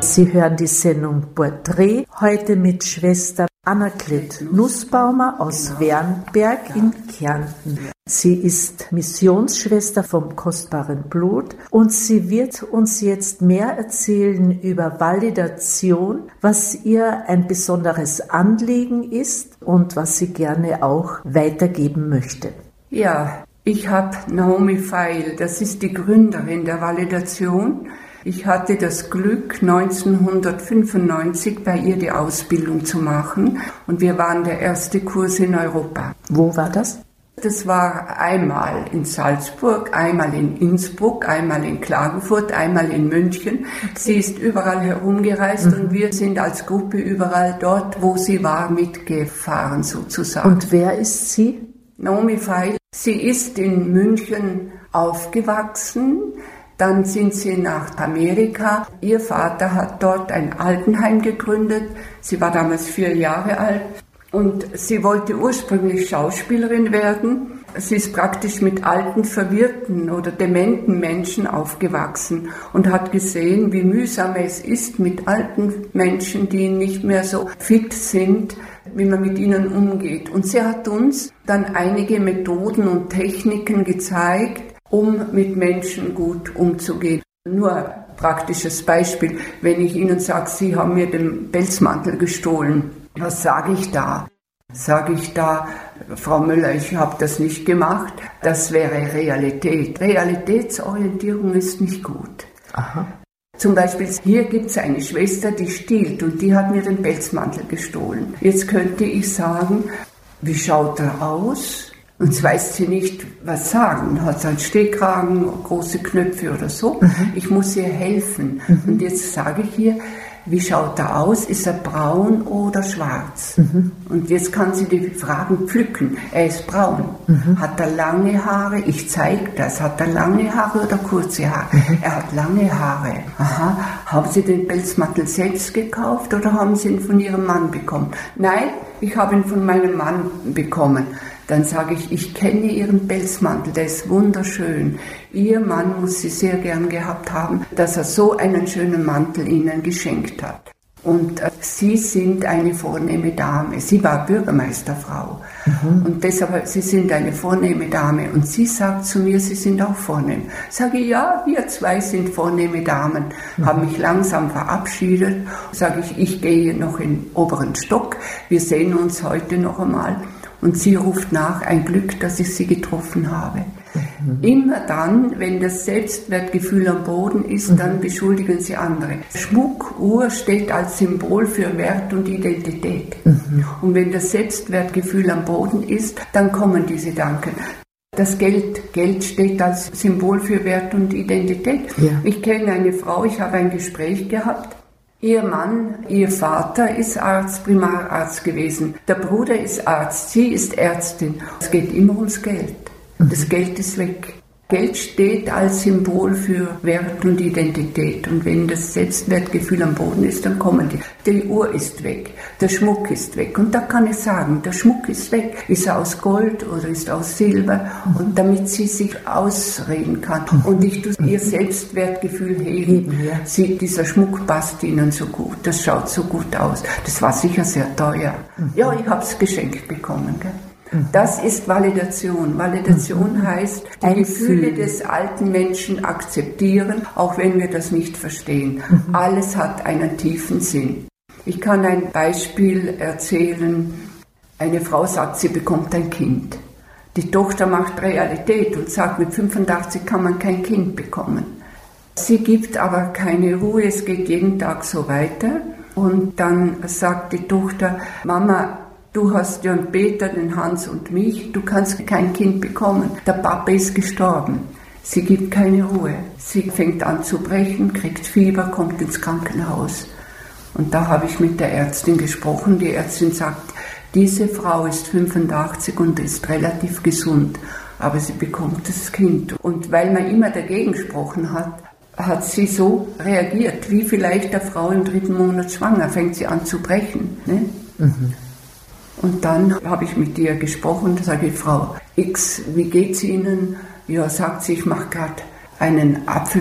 Sie hören die Sendung Porträt, heute mit Schwester Annegret Nussbaumer aus Wernberg in Kärnten. Sie ist Missionsschwester vom kostbaren Blut und sie wird uns jetzt mehr erzählen über Validation, was ihr ein besonderes Anliegen ist und was sie gerne auch weitergeben möchte. Ja, ich habe Naomi Feil, das ist die Gründerin der Validation. Ich hatte das Glück, 1995 bei ihr die Ausbildung zu machen und wir waren der erste Kurs in Europa. Wo war das? Das war einmal in Salzburg, einmal in Innsbruck, einmal in Klagenfurt, einmal in München. Sie ist überall herumgereist und wir sind als Gruppe überall dort, wo sie war, mitgefahren sozusagen. Und wer ist sie? Naomi Feil. Sie ist in München aufgewachsen. Dann sind sie nach Amerika. Ihr Vater hat dort ein Altenheim gegründet. Sie war damals 4 Jahre alt und sie wollte ursprünglich Schauspielerin werden. Sie ist praktisch mit alten, verwirrten oder dementen Menschen aufgewachsen und hat gesehen, wie mühsam es ist mit alten Menschen, die nicht mehr so fit sind, wie man mit ihnen umgeht. Und sie hat uns dann einige Methoden und Techniken gezeigt, um mit Menschen gut umzugehen. Nur ein praktisches Beispiel, wenn ich Ihnen sage, Sie haben mir den Pelzmantel gestohlen, was sage ich da? Sage ich da, Frau Müller, ich habe das nicht gemacht, das wäre Realität. Realitätsorientierung ist nicht gut. Aha. Zum Beispiel, hier gibt es eine Schwester, die stiehlt und die hat mir den Pelzmantel gestohlen. Jetzt könnte ich sagen, wie schaut er aus? Und jetzt weiß sie nicht, was sagen. Hat sie einen Stehkragen, große Knöpfe oder so. Ich muss ihr helfen. Und jetzt sage ich ihr, wie schaut er aus? Ist er braun oder schwarz? Und jetzt kann sie die Fragen pflücken. Er ist braun. Hat er lange Haare? Ich zeige das. Hat er lange Haare oder kurze Haare? Er hat lange Haare. Aha. Haben Sie den Pelzmantel selbst gekauft oder haben Sie ihn von Ihrem Mann bekommen? Nein, ich habe ihn von meinem Mann bekommen. Dann sage ich, ich kenne Ihren Pelzmantel, der ist wunderschön. Ihr Mann muss Sie sehr gern gehabt haben, dass er so einen schönen Mantel Ihnen geschenkt hat. Und Sie sind eine vornehme Dame. Sie war Bürgermeisterfrau. Und deshalb, Sie sind eine vornehme Dame. Und sie sagt zu mir, Sie sind auch vornehm. Sage ich, ja, wir 2 sind vornehme Damen. Habe mich langsam verabschiedet. Sage ich, ich gehe noch in den oberen Stock. Wir sehen uns heute noch einmal. Und sie ruft nach, ein Glück, dass ich sie getroffen habe. Immer dann, wenn das Selbstwertgefühl am Boden ist, dann beschuldigen sie andere. Schmuck, Uhr steht als Symbol für Wert und Identität. Und wenn das Selbstwertgefühl am Boden ist, dann kommen diese Gedanken. Das Geld steht als Symbol für Wert und Identität. Ja. Ich kenne eine Frau, ich habe ein Gespräch gehabt. Ihr Mann, ihr Vater ist Arzt, Primararzt gewesen. Der Bruder ist Arzt, sie ist Ärztin. Es geht immer ums Geld. Das Geld ist weg. Geld steht als Symbol für Wert und Identität. Und wenn das Selbstwertgefühl am Boden ist, dann kommen die. Die Uhr ist weg, der Schmuck ist weg. Und da kann ich sagen, der Schmuck ist weg. Ist er aus Gold oder ist er aus Silber? Und damit sie sich ausreden kann und nicht ihr Selbstwertgefühl heben. Dieser Schmuck passt ihnen so gut, das schaut so gut aus. Das war sicher sehr teuer. Ja, ich habe es geschenkt bekommen. Gell? Das ist Validation. Validation heißt, die Gefühle des alten Menschen akzeptieren, auch wenn wir das nicht verstehen. Alles hat einen tiefen Sinn. Ich kann ein Beispiel erzählen. Eine Frau sagt, sie bekommt ein Kind. Die Tochter macht Realität und sagt, mit 85 kann man kein Kind bekommen. Sie gibt aber keine Ruhe, es geht jeden Tag so weiter. Und dann sagt die Tochter, Mama, du hast ja einen Peter, den Hans und mich, du kannst kein Kind bekommen. Der Papa ist gestorben. Sie gibt keine Ruhe. Sie fängt an zu brechen, kriegt Fieber, kommt ins Krankenhaus. Und da habe ich mit der Ärztin gesprochen. Die Ärztin sagt, diese Frau ist 85 und ist relativ gesund, aber sie bekommt das Kind. Und weil man immer dagegen gesprochen hat, hat sie so reagiert, wie vielleicht eine Frau im 3. Monat schwanger, fängt sie an zu brechen. Ne? Und dann habe ich mit ihr gesprochen, da sage ich, Frau X, wie geht's Ihnen? Ja, sagt sie, ich mache gerade einen Apfel